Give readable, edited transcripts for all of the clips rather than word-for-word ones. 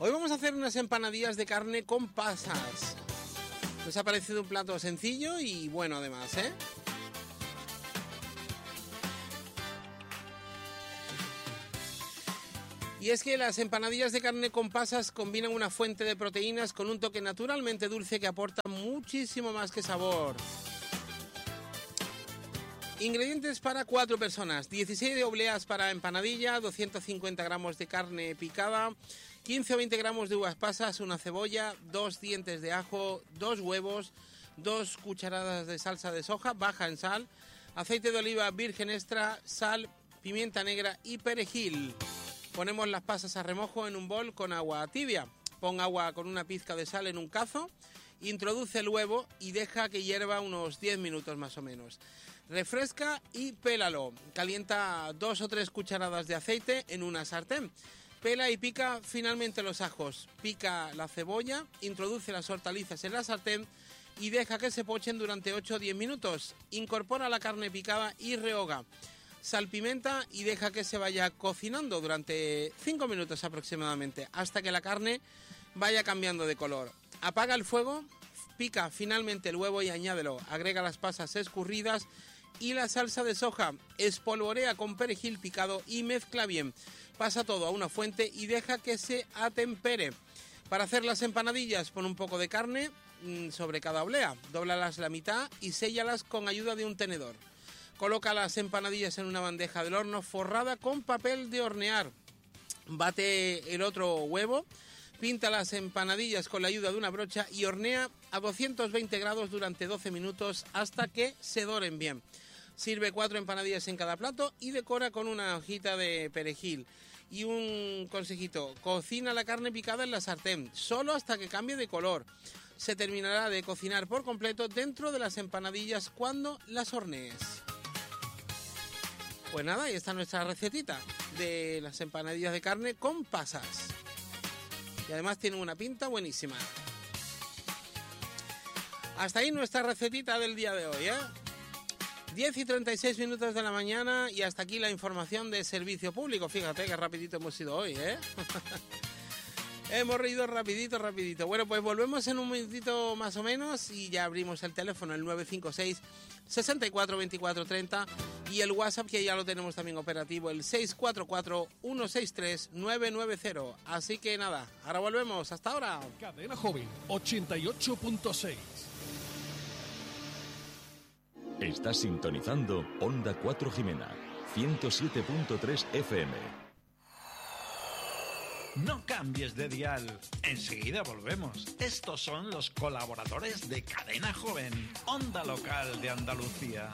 Hoy vamos a hacer unas empanadillas de carne con pasas. Nos ha parecido un plato sencillo y bueno además, ¿eh? Y es que las empanadillas de carne con pasas combinan una fuente de proteínas con un toque naturalmente dulce que aporta muchísimo más que sabor. Ingredientes para 4 personas: 16 de obleas para empanadilla, 250 gramos de carne picada, 15 o 20 gramos de uvas pasas, una cebolla, 2 dientes de ajo, 2 huevos, 2 cucharadas de salsa de soja baja en sal, aceite de oliva virgen extra, sal, pimienta negra y perejil. Ponemos las pasas a remojo en un bol con agua tibia. Pon agua con una pizca de sal en un cazo, introduce el huevo y deja que hierva unos 10 minutos más o menos. Refresca y pélalo. Calienta 2 o 3 cucharadas de aceite en una sartén. Pela y pica finalmente los ajos. Pica la cebolla, introduce las hortalizas en la sartén y deja que se pochen durante 8 o 10 minutos. Incorpora la carne picada y rehoga. Salpimenta y deja que se vaya cocinando durante 5 minutos aproximadamente, hasta que la carne vaya cambiando de color. Apaga el fuego, pica finalmente el huevo y añádelo. Agrega las pasas escurridas y la salsa de soja. Espolvorea con perejil picado y mezcla bien. Pasa todo a una fuente y deja que se atempere. Para hacer las empanadillas, pon un poco de carne sobre cada oblea. Dóblalas la mitad y séllalas con ayuda de un tenedor. Coloca las empanadillas en una bandeja del horno forrada con papel de hornear. Bate el otro huevo, pinta las empanadillas con la ayuda de una brocha y hornea a 220 grados durante 12 minutos hasta que se doren bien. Sirve 4 empanadillas en cada plato y decora con una hojita de perejil. Y un consejito: cocina la carne picada en la sartén, solo hasta que cambie de color. Se terminará de cocinar por completo dentro de las empanadillas cuando las hornees. Pues nada, ahí está nuestra recetita de las empanadillas de carne con pasas. Y además tienen una pinta buenísima. Hasta ahí nuestra recetita del día de hoy, ¿eh? 10 y 36 minutos de la mañana y hasta aquí la información de servicio público. Fíjate que rapidito hemos ido hoy, ¿eh? Hemos reído rapidito. Bueno, pues volvemos en un minutito más o menos y ya abrimos el teléfono, el 956 64 24 30 y el WhatsApp, que ya lo tenemos también operativo, el 644 163 990. Así que nada, ahora volvemos. Hasta ahora. Cadena Joven 88.6. Estás sintonizando Onda 4 Jimena, 107.3 FM. No cambies de dial. Enseguida volvemos. Estos son los colaboradores de Cadena Joven, Onda Local de Andalucía.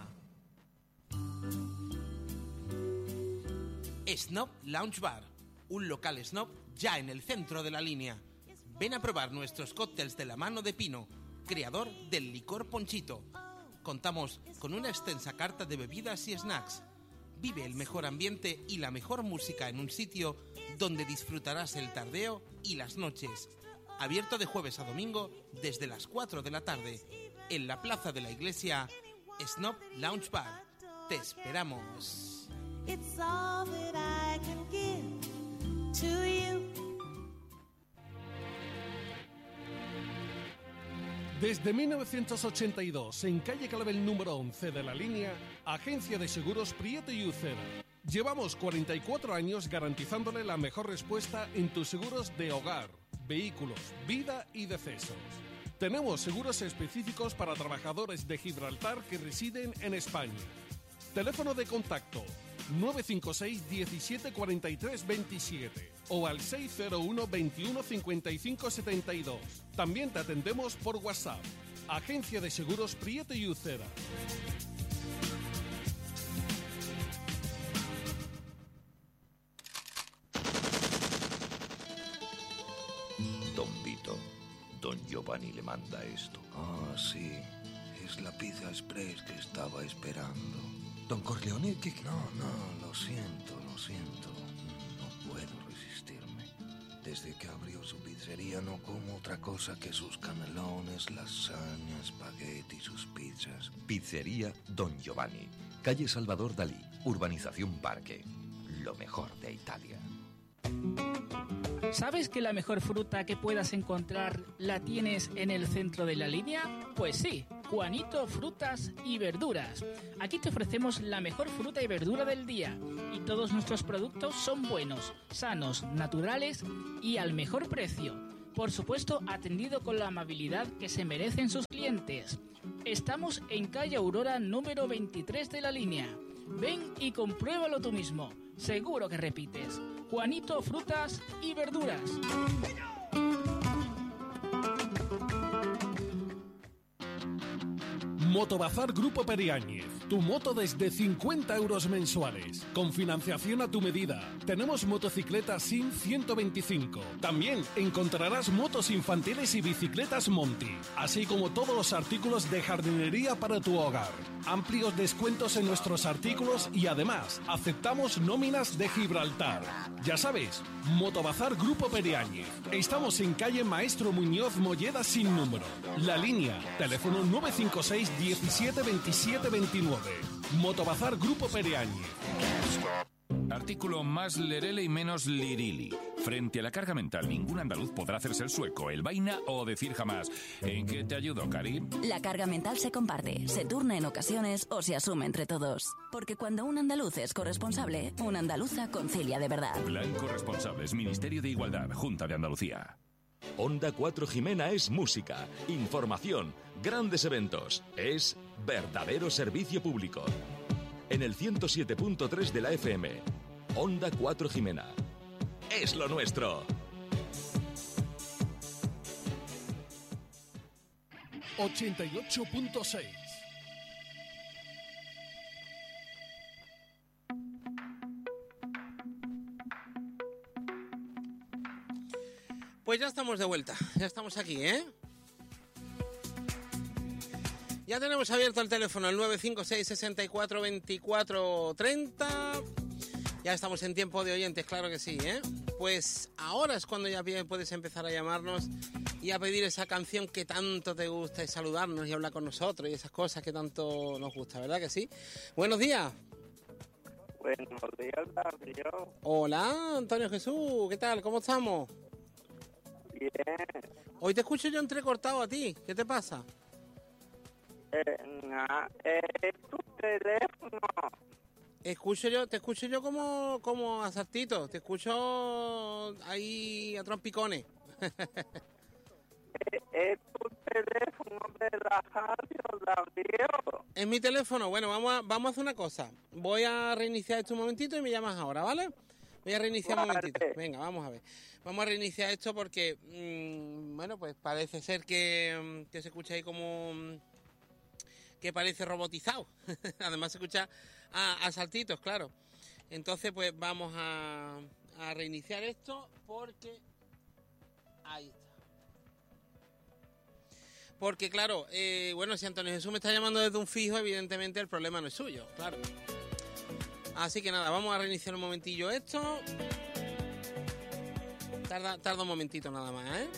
Snob Lounge Bar, un local snob ya en el centro de la línea. Ven a probar nuestros cócteles de la mano de Pino, creador del licor Ponchito. Contamos con una extensa carta de bebidas y snacks. Vive el mejor ambiente y la mejor música en un sitio donde disfrutarás el tardeo y las noches. Abierto de jueves a domingo desde las 4 de la tarde. En la plaza de la iglesia, Snob Lounge Bar. Te esperamos. It's all that I can give to you. Desde 1982, en calle Clavel número 11 de la línea, Agencia de Seguros Prieto y Uceda. Llevamos 44 años garantizándole la mejor respuesta en tus seguros de hogar, vehículos, vida y decesos. Tenemos seguros específicos para trabajadores de Gibraltar que residen en España. Teléfono de contacto 956 17 43 27 o al 601 21 55 72. También te atendemos por WhatsApp. Agencia de Seguros Prieto y Uceda. Don Vito, don Giovanni le manda esto. Ah, sí, es la pizza express que estaba esperando. Don Corleone, ¿qué? No, lo siento. No puedo resistirme. Desde que abrió su pizzería no como otra cosa que sus canelones, lasaña, espagueti y sus pizzas. Pizzería Don Giovanni, calle Salvador Dalí, urbanización Parque. Lo mejor de Italia. ¿Sabes que la mejor fruta que puedas encontrar la tienes en el centro de la línea? Pues sí, Juanito Frutas y Verduras. Aquí te ofrecemos la mejor fruta y verdura del día y todos nuestros productos son buenos, sanos, naturales y al mejor precio. Por supuesto, atendido con la amabilidad que se merecen sus clientes. Estamos en calle Aurora número 23 de la línea. Ven y compruébalo tú mismo. Seguro que repites. Juanito Frutas y Verduras. Motobazar Grupo Periáñez. Tu moto desde 50 euros mensuales. Con financiación a tu medida. Tenemos motocicletas SIN 125. También encontrarás motos infantiles y bicicletas Monty. Así como todos los artículos de jardinería para tu hogar. Amplios descuentos en nuestros artículos y además aceptamos nóminas de Gibraltar. Ya sabes, Motobazar Grupo Periáñez. Estamos en calle Maestro Muñoz Molleda sin número. La línea, teléfono 956 17 27 29. Motobazar Grupo Periáñez. Artículo más lerele y menos lirili. Frente a la carga mental, ningún andaluz podrá hacerse el sueco, el vaina o decir jamás. ¿En qué te ayudo, Cari? La carga mental se comparte, se turna en ocasiones o se asume entre todos. Porque cuando un andaluz es corresponsable, una andaluza concilia de verdad. Plan Corresponsables, Ministerio de Igualdad, Junta de Andalucía. Onda 4 Jimena es música, información, grandes eventos. Es verdadero servicio público. En el 107.3 de la FM. Onda 4 Jimena. Es lo nuestro. 88.6. Pues ya estamos de vuelta, ya estamos aquí, ¿eh? Ya tenemos abierto el teléfono, el 956 64 24 30. Ya estamos en tiempo de oyentes, claro que sí, ¿eh? Pues ahora es cuando ya puedes empezar a llamarnos y a pedir esa canción que tanto te gusta y saludarnos y hablar con nosotros y esas cosas que tanto nos gusta, ¿verdad que sí? Buenos días. Buenos días, Darío. Hola, Antonio Jesús, ¿qué tal? ¿Cómo estamos? Bien. Hoy te escucho yo entrecortado a ti, ¿qué te pasa? Tu teléfono. Te escucho yo como a saltito, te escucho ahí a trompicones. Es tu teléfono de la radio, Darío. Es mi teléfono. Bueno, vamos a hacer una cosa. Voy a reiniciar esto un momentito y me llamas ahora, ¿vale? Voy a reiniciar un momentito. Venga, vamos a ver. Vamos a reiniciar esto porque, bueno, pues parece ser que se escucha ahí como que parece robotizado. Además se escucha a saltitos, claro. Entonces, pues vamos a reiniciar esto porque... Ahí está. Porque, claro, bueno, si Antonio Jesús me está llamando desde un fijo, evidentemente el problema no es suyo, claro. Así que nada, vamos a reiniciar un momentillo esto. Tarda un momentito nada más, ¿eh?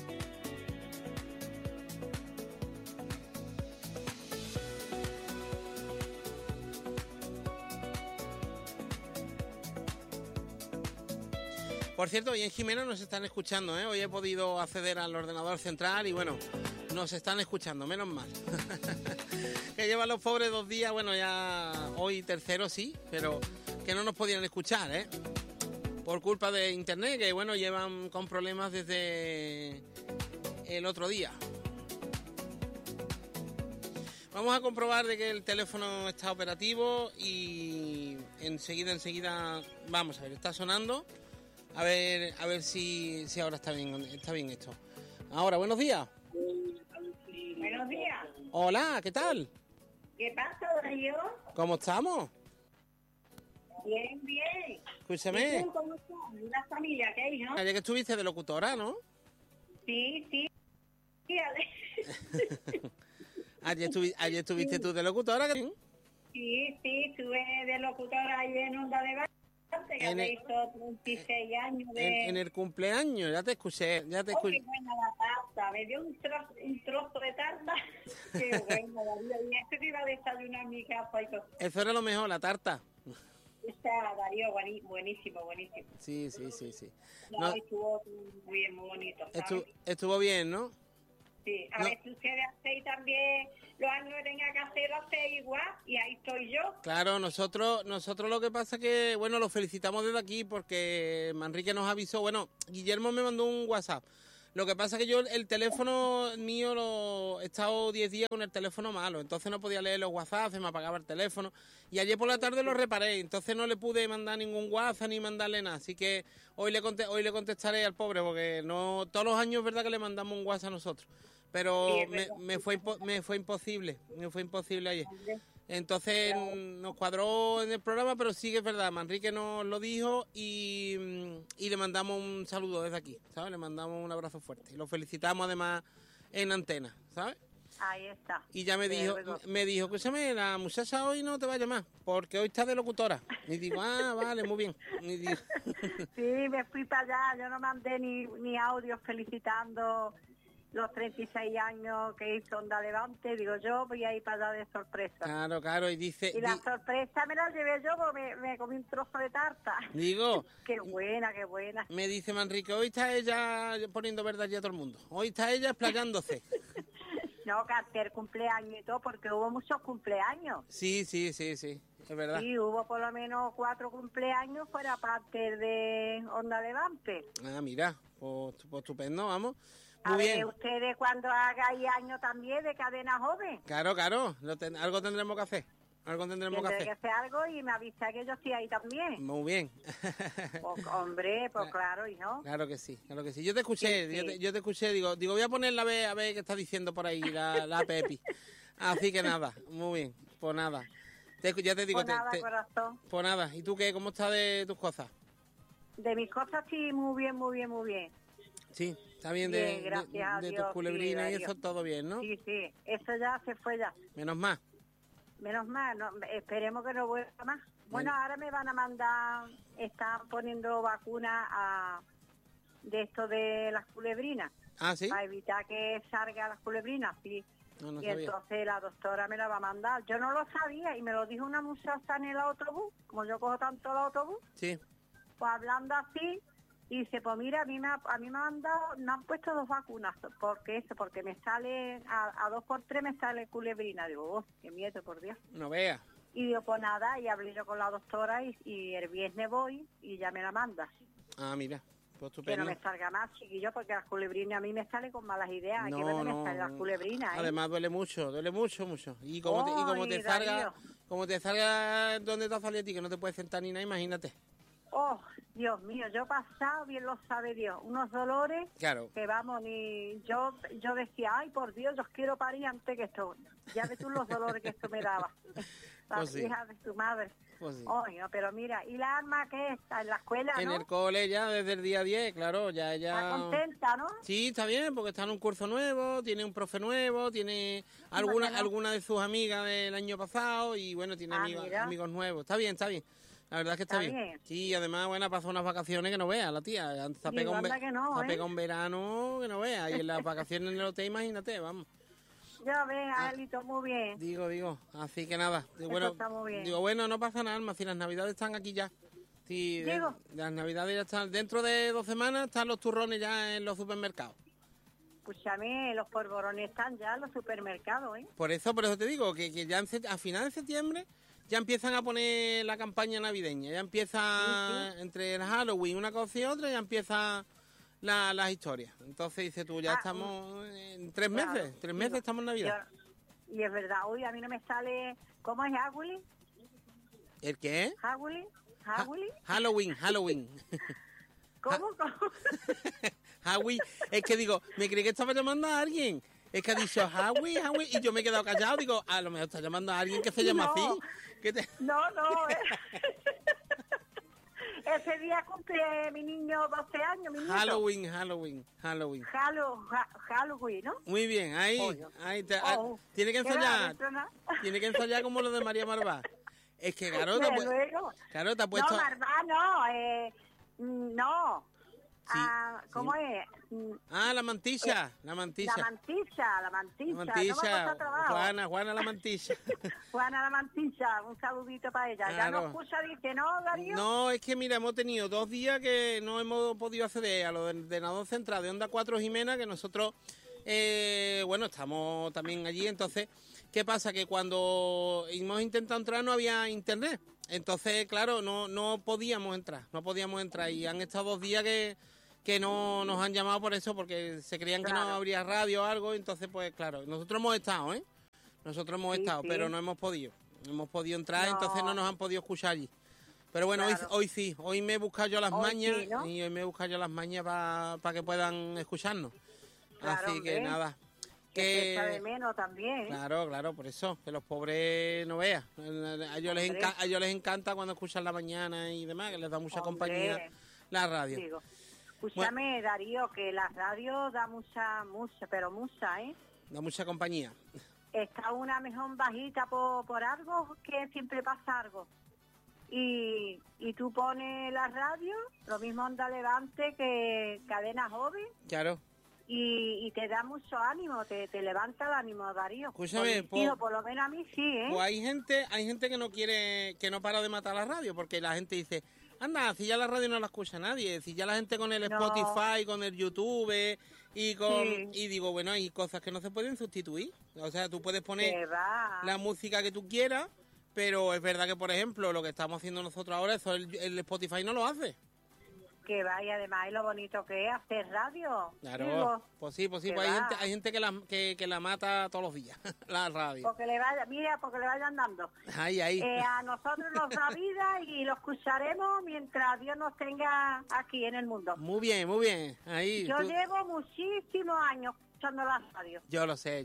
Por cierto, hoy en Jimena nos están escuchando, ¿eh? Hoy he podido acceder al ordenador central y bueno, nos están escuchando, menos mal. Que llevan los pobres 2 días, bueno, ya hoy tercero sí, pero que no nos podían escuchar, ¿eh? Por culpa de internet, que bueno, llevan con problemas desde el otro día. Vamos a comprobar de que el teléfono está operativo y enseguida, vamos a ver, está sonando. A ver si ahora está bien esto. Ahora, buenos días. Buenos días. Hola, ¿qué tal? ¿Qué pasa, Darío? ¿Cómo estamos? Bien, bien. Escúchame. ¿Y tú cómo estás? ¿La familia qué hay, no? Ayer que estuviste de locutora, ¿no? Sí. Ayer estuviste tú de locutora, ¿sí? Sí, estuve de locutora ahí en Onda de Valle, que había visto 36 años de... En el cumpleaños, ya te escuché. Qué buena la tarta, me dio un trozo de tarta. Qué buena, Darío. Y este te iba a desayunar mi casa y todo. Eso era lo mejor, la tarta. Darío, buenísimo. Sí. No, estuvo muy bien, muy bonito, ¿sabes? Estuvo bien, ¿no? Sí, a ver si ustedes hacéis también los años que tenga que hacer, hacéis igual, y ahí estoy yo. Claro, nosotros lo que pasa que, bueno, lo felicitamos desde aquí porque Manrique nos avisó, bueno, Guillermo me mandó un WhatsApp. Lo que pasa que yo el teléfono mío he estado 10 días con el teléfono malo, entonces no podía leer los WhatsApp, se me apagaba el teléfono y ayer por la tarde lo reparé, entonces no le pude mandar ningún WhatsApp ni mandarle nada, así que hoy le contestaré al pobre porque no todos los años es verdad que le mandamos un WhatsApp a nosotros, pero sí, me fue imposible ayer. Entonces nos cuadró en el programa, pero sí que es verdad, Manrique nos lo dijo y le mandamos un saludo desde aquí, ¿sabes? Le mandamos un abrazo fuerte. Y lo felicitamos además en antena, ¿sabes? Ahí está. Y ya me dijo, escúchame, la muchacha hoy no te va a llamar, porque hoy está de locutora. Y digo, vale, muy bien. Sí, me fui para allá, yo no mandé ni audio felicitando los 36 años que hizo Onda Levante, digo yo voy a ir para allá de sorpresa. Claro, y dice... Y la sorpresa me la llevé yo porque me comí un trozo de tarta. Digo... Qué buena. Me dice Manrique, hoy está ella poniendo verdad ya a todo el mundo. Hoy está ella explayándose. No, Carter, cumpleaños y todo, porque hubo muchos cumpleaños. Sí, es verdad. Sí, hubo por lo menos 4 cumpleaños fuera parte de Onda Levante. Mira, pues estupendo, vamos. Muy bien. Ustedes cuando hagáis años también de Cadena Joven. Claro, algo tendremos que hacer. Tendremos que hacer algo y me avisa que yo estoy ahí también. Muy bien. Pues, hombre, pues claro, ¿y no? Claro que sí. Yo te escuché, sí. Yo te escuché, digo, voy a ponerla a ver qué está diciendo por ahí la Pepi. Así que nada, muy bien, pues nada. Ya te digo, corazón. Pues nada, ¿y tú qué? ¿Cómo estás de tus cosas? De mis cosas sí, muy bien. Sí, está bien, gracias de tus culebrinas sí, y eso todo bien, ¿no? Sí, eso ya se fue ya. Menos mal, no, esperemos que no vuelva más. Bueno, ahora me van a mandar, están poniendo vacunas de esto de las culebrinas. ¿Sí? Para evitar que salgan las culebrinas, sí. No y sabía. Entonces la doctora me la va a mandar. Yo no lo sabía y me lo dijo una muchacha en el autobús, como yo cojo tanto el autobús. Sí. Pues hablando así, y dice, pues mira, a mí me han dado, me han puesto 2 vacunas, porque me sale, a 2 por 3 me sale culebrina. Digo, qué miedo, por Dios. No vea. Y digo, pues nada, y hablé yo con la doctora y el viernes voy y ya me la manda. Mira, pues estupendo. Que no me salga más, chiquillo, porque las culebrinas a mí me salen con malas ideas. No, me salen las culebrinas, Además duele mucho. Y como te salga donde te sale a ti, que no te puedes sentar ni nada, imagínate. Oh, Dios mío, yo he pasado, bien lo sabe Dios, unos dolores que vamos, yo decía, ay, por Dios, yo quiero parir antes que esto. Ya ves tú los dolores que esto me daba. Las hijas de tu madre. Pues sí. Oh, no, pero mira, ¿y la alma qué está? ¿En la escuela, En el cole ya, desde el día 10, claro, ya ella... Está contenta, ¿no? Sí, está bien, porque está en un curso nuevo, tiene un profe nuevo, tiene alguna de sus amigas del año pasado y, bueno, tiene amigos nuevos. Está bien. La verdad es que está bien. Sí, además, bueno, pasó unas vacaciones que no veas, la tía. Se ha pegado un verano que no veas. Y en las vacaciones en el hotel, imagínate, vamos. Ya ves, Alito, muy bien. Digo, así que nada. Bueno, está muy bien. Digo, bueno, no pasa nada, Alma, si las navidades están aquí ya. Sí, las navidades ya están. Dentro de 2 semanas están los turrones ya en los supermercados. Escúchame, los polvorones están ya en los supermercados, ¿eh? Por eso te digo, que ya a final de septiembre ya empiezan a poner la campaña navideña. Ya empieza entre el Halloween, una cosa y otra, ya empieza las historias. Entonces dices tú, ya estamos en 3 meses. 3 meses estamos en Navidad. Y es verdad, hoy a mí no me sale... ¿Cómo es Halloween? ¿El qué? Halloween. Halloween. ¿Cómo? Halloween. Es que digo, me creí que estaba llamando a alguien. Es que ha dicho Halloween, y yo me he quedado callado. Digo, a lo mejor está llamando a alguien que se llama así. No. Ese día cumple mi niño 12 años, mi niño. Halloween, ¿no? Muy bien, ahí tiene que ensayar. Tiene que ensayar como lo de María Marvá. Es que, claro, te ha puesto... No, Marvá, no. ¿Cómo es? La mantilla, la mantilla. La mantilla. La mantilla, Juana la mantilla. Juana la mantilla, un saludito para ella. Claro. Ya no escucha, dice, ¿no, Darío? No, es que mira, hemos tenido 2 días que no hemos podido acceder a lo del ordenador central de Onda 4 Jimena, que nosotros, estamos también allí. Entonces, ¿qué pasa? Que cuando hemos intentado entrar no había internet. Entonces, claro, no podíamos entrar y han estado 2 días que no nos han llamado por eso, porque se creían que no habría radio o algo. Entonces, pues claro, nosotros hemos estado, pero no hemos podido entrar, entonces no nos han podido escuchar allí. Pero bueno, hoy sí, hoy me he buscado yo las mañas, sí, ¿no? Y hoy me he buscado yo las mañas para que puedan escucharnos. Claro, así que nada. Que echa de menos también. Claro, por eso, que los pobres no vean. A ellos les encanta cuando escuchan la mañana y demás, que les da mucha compañía la radio. Digo, escúchame, Darío, que la radio da mucha, ¿eh? Da mucha compañía. Está una mejor bajita por algo, que siempre pasa algo. Y tú pones la radio, lo mismo Onda Levante que Cadena Joven. Claro. Y te da mucho ánimo, te levanta el ánimo, Darío. Escúchame, por lo menos a mí sí, ¿eh? Pues hay gente que no para de matar la radio, porque la gente dice, anda, si ya la radio no la escucha nadie, si ya la gente con el Spotify, con el YouTube y digo, bueno, hay cosas que no se pueden sustituir. O sea, tú puedes poner la música que tú quieras, pero es verdad que, por ejemplo, lo que estamos haciendo nosotros ahora, eso el Spotify no lo hace. Que vaya, además, y lo bonito que es hacer radio. Claro, digo, pues sí, pues hay gente que la mata todos los días, la radio. Porque le vayan dando. Ahí. A nosotros nos da vida y lo escucharemos mientras Dios nos tenga aquí en el mundo. Muy bien. Ahí. Yo llevo muchísimos años escuchando la radio. Yo lo sé.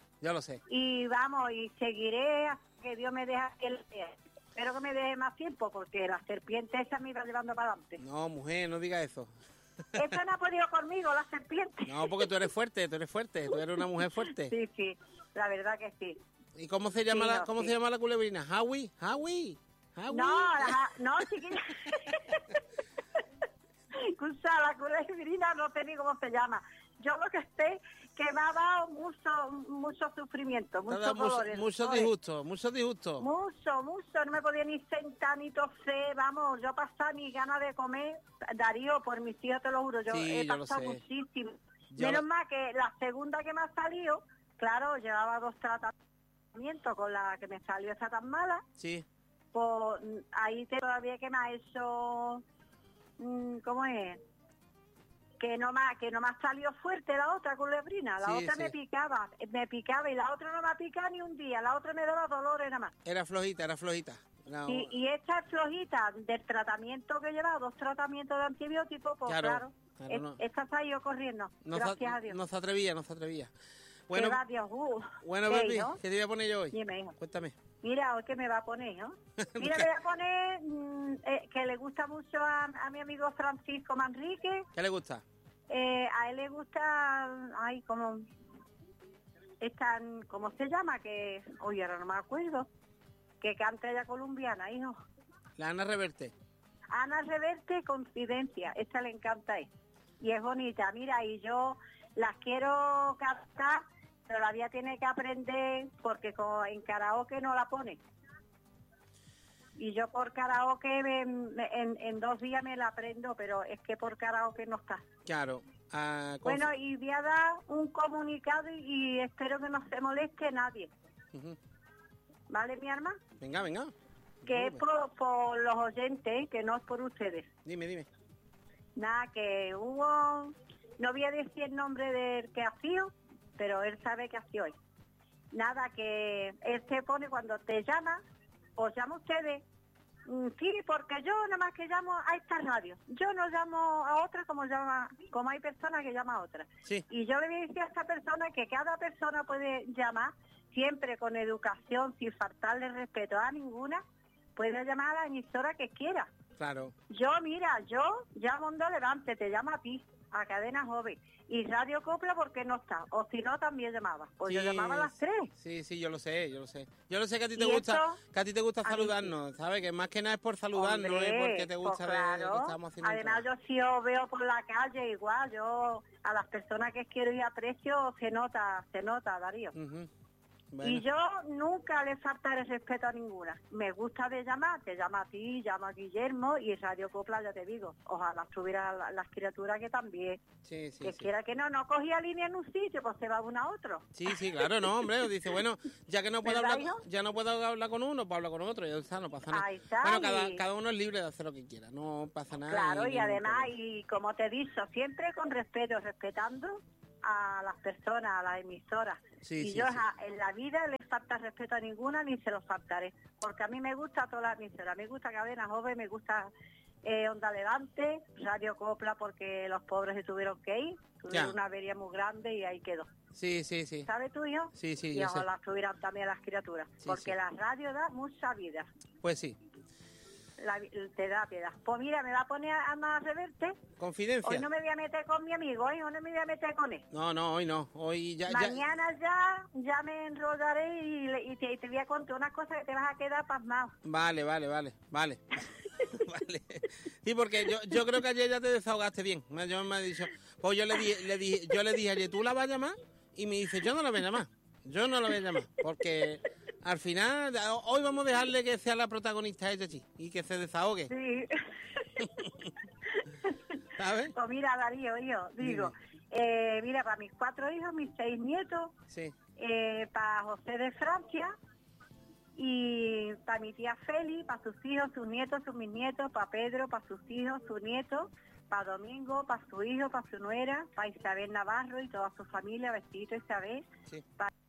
Y vamos, y seguiré hasta que Dios me deje que lo sea. Espero que me deje más tiempo, porque la serpiente esa me iba llevando para adelante. No, mujer, no diga eso. Esa no ha podido conmigo, la serpiente. No, porque tú eres fuerte, tú eres una mujer fuerte. Sí, la verdad que sí. ¿Y cómo se llama se llama la culebrina? ¿Howie? No, chiquilla. Escucha, la culebrina no sé ni cómo se llama. Yo lo que sé que me ha dado mucho sufrimiento, muchos dolores. Mucho disgusto. Mucho, no me podía ni sentar ni toser, vamos, yo pasaba ni ganas de comer. Darío, por mis hijos te lo juro, yo he pasado muchísimo. Menos mal que la segunda que me ha salido, claro, llevaba 2 tratamientos con la que me salió esa tan mala. Sí. Pues ahí todavía que me ha hecho, ¿cómo es? Que no me ha salido fuerte la otra culebrina, la otra me picaba y la otra no me ha picado ni un día, la otra me daba dolores nada más. Era flojita. No. Y esta es flojita del tratamiento que he llevado, 2 tratamientos de antibióticos, pues claro esta se ha ido corriendo, gracias a Dios. No se atrevía. Bueno, baby, ¿no? ¿Qué te voy a poner yo hoy? Dime, hijo. Cuéntame. Mira, hoy que me va a poner, ¿no? Mira, me voy a poner que le gusta mucho a mi amigo Francisco Manrique. ¿Qué le gusta? A él le gusta, ¿cómo se llama? Que, oye, ahora no me acuerdo, que canta ella colombiana, hijo. La Ana Reverte. Ana Reverte, Confidencia, esta le encanta a él. Y es bonita, mira, y yo las quiero cantar, pero la vida tiene que aprender porque en karaoke no la pone. Y yo por karaoke en 2 días me la aprendo, pero es que por karaoke no está. Claro. Bueno, y voy a dar un comunicado y espero que no se moleste nadie. ¿Vale, mi arma? Venga. Que es por los oyentes, que no es por ustedes. Dime. Nada, que hubo... No voy a decir el nombre del que ha sido, pero él sabe que ha sido hoy. Nada, que él se pone cuando te llama, os llama a ustedes. Sí, porque yo nada más que llamo a esta radio. Yo no llamo a otra como hay personas que llaman a otra. Sí. Y yo le voy a decir a esta persona que cada persona puede llamar siempre con educación, sin faltarle respeto a ninguna, puede llamar a la emisora que quiera. Claro. Yo llamo Onda Levante, te llamo a ti. a Cadena Joven. Y Radio Copla porque no está, o si no también llamaba. Pues yo llamaba a las 3. Sí, yo lo sé. Yo lo sé que a ti te gusta, saludarnos, ¿sabes? Que más que nada es por saludarnos, no es porque te gusta pues claro. que estamos haciendo. Además, yo si os veo por la calle igual, yo a las personas que quiero y aprecio se nota, Darío. Bueno. Y yo nunca le faltaré respeto a ninguna. Me gusta de llamar, te llama a ti, llama a Guillermo y Radio Copla, ya te digo. Ojalá estuviera las criaturas que también. Sí. Quiera que no cogía línea en un sitio, pues se va uno a otro. Sí, claro, no, hombre. Dice, bueno, ya que no puedo hablar con uno, pues habla con otro, ya está, no pasa nada. Ahí está, bueno, cada uno es libre de hacer lo que quiera, no pasa nada. Claro, y además, y como te he dicho, siempre con respeto, respetando a las personas, a las emisoras. Yo en la vida le falta respeto a ninguna ni se lo faltaré, porque a mí me gusta todas las emisoras, me gusta Cadena Joven, me gusta Onda Levante, Radio Copla, porque los pobres se tuvieron que ir, tuvieron una avería muy grande y ahí quedó. Sí. ¿Sabes tú y yo? Sí, y ojalá estuvieran también las criaturas, porque la radio da mucha vida. Pues sí. Te da piedad. Pues mira, me va a poner a Ana Reverte. Confidencia. Hoy no me voy a meter con mi amigo, hoy no me voy a meter con él. No, hoy no. Hoy ya. Mañana ya me enrollaré y te voy a contar una cosa que te vas a quedar pasmado. Vale. Vale. Sí, porque yo creo que ayer ya te desahogaste bien. Yo me ha dicho, pues yo le dije ayer, ¿tú la vas a llamar? Y me dice, yo no la voy a llamar, porque al final, hoy vamos a dejarle que sea la protagonista ella, y que se desahogue. Sí. ¿Sabes? Pues mira, Darío, mira, para mis 4 hijos, mis 6 nietos, para José de Francia, y para mi tía Feli, para sus hijos, sus nietos, sus bisnietos, para Pedro, para sus hijos, sus nietos, para Domingo, para su hijo, para su nuera, para Isabel Navarro y toda su familia, Vestidito Isabel, para